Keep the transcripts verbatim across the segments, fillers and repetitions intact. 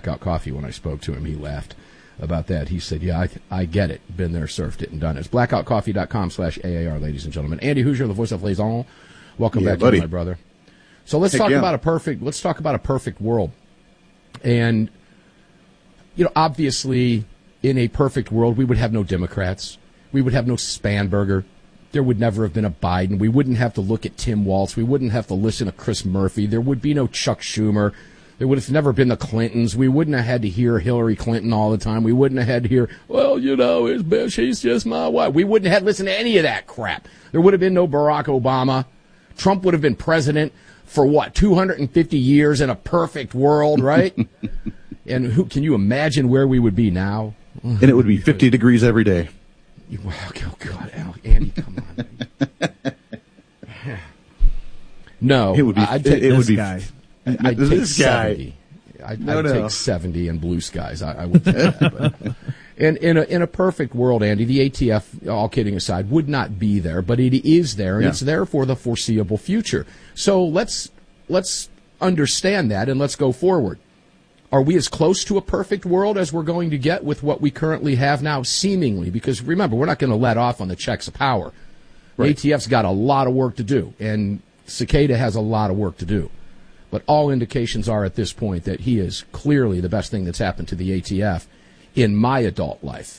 Blackout Coffee when I spoke to him. He laughed about that. He said, yeah, I, I get it. Been there, surfed it, and done it. It's blackoutcoffee.com slash AAR, ladies and gentlemen. Andy Hoosier, the voice of Liaison. Welcome yeah, back buddy. to you, my brother. So let's Heck talk yeah. about a perfect, let's talk about a perfect world. And, you know, obviously, in a perfect world, we would have no Democrats. We would have no Spanberger. There would never have been a Biden. We wouldn't have to look at Tim Walz. We wouldn't have to listen to Chris Murphy. There would be no Chuck Schumer. There would have never been the Clintons. We wouldn't have had to hear Hillary Clinton all the time. We wouldn't have had to hear, well, you know, it's best, she's just my wife. We wouldn't have listened to any of that crap. There would have been no Barack Obama. Trump would have been president for, what, two hundred fifty years in a perfect world, right? And who can you imagine where we would be now? And it would be fifty degrees every day. Oh, God, Andy, come on. No, It would be. I'd take it this would be. guy. I'd take this guy. seventy. I'd, No, I'd no. take seventy in blue skies. I, I would take that. But. And in a, in a perfect world, Andy, the A T F, all kidding aside, would not be there, but it is there, and Yeah. it's there for the foreseeable future. So let's let's understand that, and let's go forward. Are we as close to a perfect world as we're going to get with what we currently have now, seemingly? Because remember, we're not going to let off on the checks of power. Right. A T F's got a lot of work to do, and Cicada has a lot of work to do. But all indications are at this point that he is clearly the best thing that's happened to the A T F in my adult life.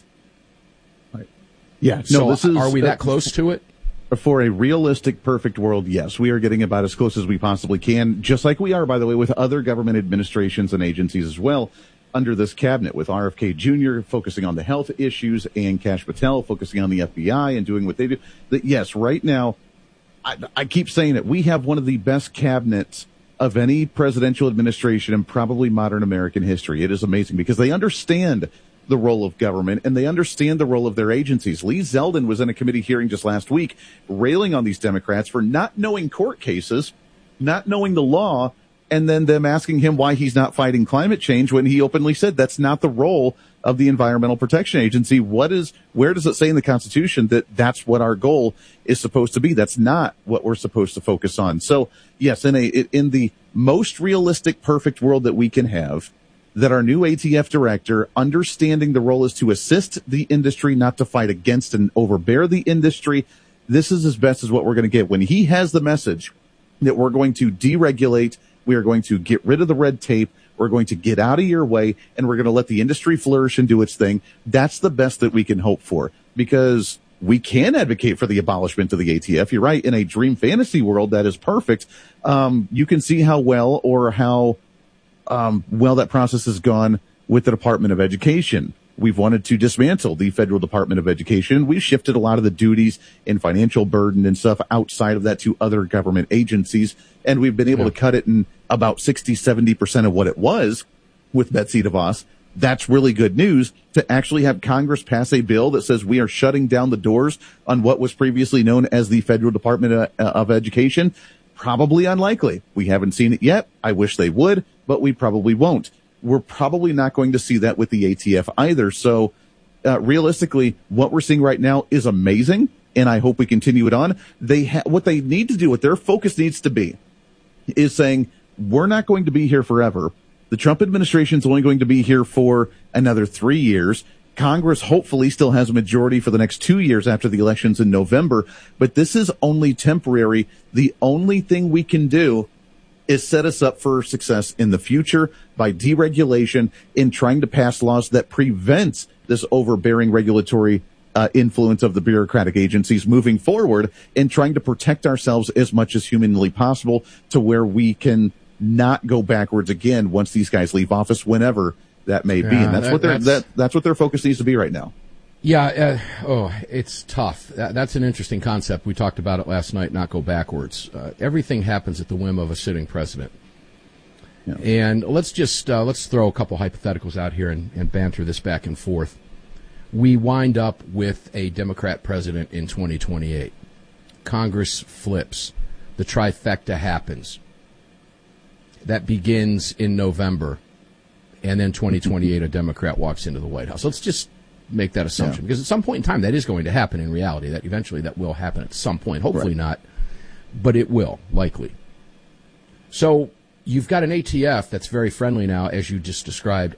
Yeah. So No, this is, are we uh, that close to it? For a realistic, perfect world, yes, we are getting about as close as we possibly can, just like we are, by the way, with other government administrations and agencies as well under this cabinet, with R F K Junior focusing on the health issues and Kash Patel focusing on the F B I and doing what they do. That, yes, right now, I, I keep saying it, we have one of the best cabinets of any presidential administration in probably modern American history. It is amazing because they understand the role of government and they understand the role of their agencies. Lee Zeldin was in a committee hearing just last week railing on these Democrats for not knowing court cases, not knowing the law, and then them asking him why he's not fighting climate change when he openly said that's not the role of the Environmental Protection Agency. What is, where does it say in the Constitution that that's what our goal is supposed to be? That's not what we're supposed to focus on. So yes, in a, in the most realistic, perfect world that we can have, that our new A T F director, understanding the role is to assist the industry, not to fight against and overbear the industry. This is as best as what we're going to get. When he has the message that we're going to deregulate, we are going to get rid of the red tape, we're going to get out of your way, and we're going to let the industry flourish and do its thing, that's the best that we can hope for. Because we can advocate for the abolishment of the A T F. You're right. In a dream fantasy world, that is perfect. Um, you can see how well or how Um, well, that process has gone with the Department of Education. We've wanted to dismantle the Federal Department of Education. We've shifted a lot of the duties and financial burden and stuff outside of that to other government agencies. And we've been able Yeah. to cut it in about sixty, seventy percent of what it was with Betsy DeVos. That's really good news to actually have Congress pass a bill that says we are shutting down the doors on what was previously known as the Federal Department of, of Education. Probably unlikely. We haven't seen it yet. I wish they would, but we probably won't. We're probably not going to see that with the A T F either. So uh, realistically, what we're seeing right now is amazing, and I hope we continue it on. They ha- what they need to do, what their focus needs to be, is saying we're not going to be here forever. The Trump administration is only going to be here for another three years. Congress hopefully still has a majority for the next two years after the elections in November, but this is only temporary. The only thing we can do is set us up for success in the future by deregulation in trying to pass laws that prevent this overbearing regulatory uh, influence of the bureaucratic agencies moving forward, and trying to protect ourselves as much as humanly possible to where we can not go backwards again once these guys leave office, whenever that may be. Yeah, And that's that- what their that's- that that's what their focus needs to be right now. Yeah, uh, oh, it's tough. That, that's an interesting concept. We talked about it last night, not go backwards. Uh, everything happens at the whim of a sitting president. Yeah. And let's just, uh, let's throw a couple hypotheticals out here and, and banter this back and forth. We wind up with a Democrat president in twenty twenty-eight. Congress flips. The trifecta happens. That begins in November. And then twenty twenty-eight, a Democrat walks into the White House. Let's just make that assumption, Yeah. because at some point in time that is going to happen in reality. That eventually that will happen at some point. Hopefully Right. not, but it will, likely. So you've got an A T F that's very friendly now, as you just described,